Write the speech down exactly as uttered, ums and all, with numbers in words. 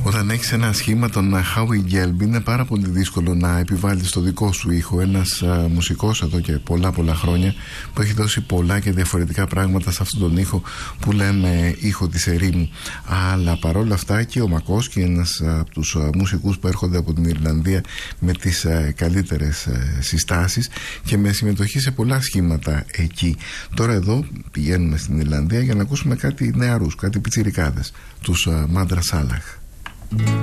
Όταν έχεις ένα σχήμα των Howie Gelb, είναι πάρα πολύ δύσκολο να επιβάλλεις το δικό σου ήχο. Ένας α, μουσικός εδώ και πολλά πολλά χρόνια που έχει δώσει πολλά και διαφορετικά πράγματα σε αυτόν τον ήχο που λέμε ήχο της ερήμου. Αλλά παρόλα αυτά και ο Μακόσκι, ένας από τους α, μουσικούς που έρχονται από την Ιρλανδία με τις α, καλύτερες α, συστάσεις και με συμμετοχή σε πολλά σχήματα εκεί. Τώρα εδώ πηγαίνουμε στην Ιρλανδία για να ακούσουμε κάτι νεαρούς, κάτι πιτσιρικάδες, τους Madra Salach.